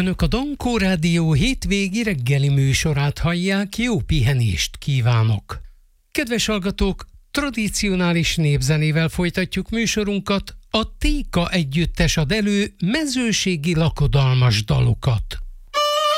Önök a Dankó Rádió hétvégi reggeli műsorát hallják, jó pihenést kívánok! Kedves hallgatók, tradicionális népzenével folytatjuk műsorunkat, a Téka együttes ad elő mezőségi lakodalmas dalokat.